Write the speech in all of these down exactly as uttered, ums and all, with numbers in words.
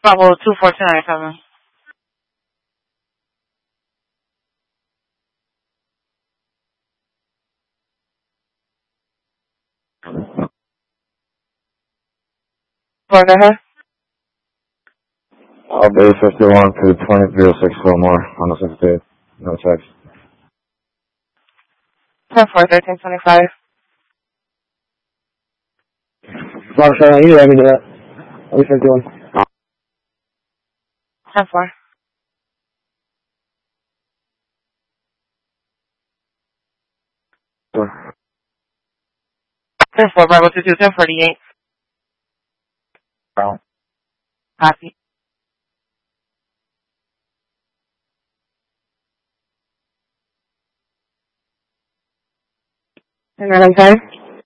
Bravo two four two nine seven. Go ahead. I'll be fifty-one to twenty zero six Fillmore on the fifty-eight. No text. ten four thirteen twenty-five. Long shot, you let me do that. I'll be fifty-one. ten four. ten four, Bravo two two, ten forty-eight. Brown. Copy. And then I'm sorry?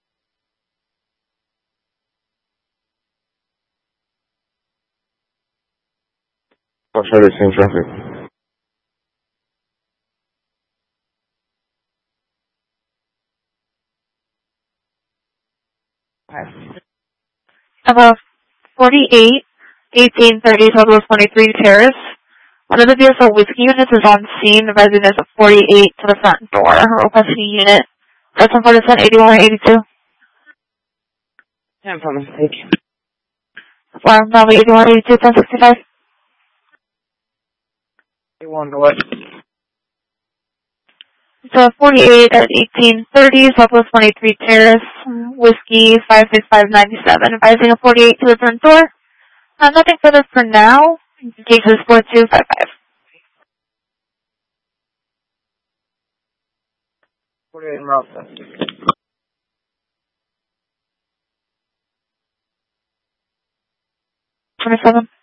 I'll try to same traffic. About forty-eight, eighteen thirty, total of twenty-three Terrace. One of the vehicle whiskey units is on scene, residence of forty-eight to the front door. Requesting unit. Person for the sun, eighty-one eighty-two. ten for mistake. Farm number eighty-one eighty-two, ten sixty-five. eighty-one to what? So forty-eight at eighteen thirty, Southwest twenty-three Terrace, whiskey five six five nine seven, advising a forty-eight to the front door. Uh, nothing further for now. Gauge is four two five five. forty-eight miles. twenty-seven.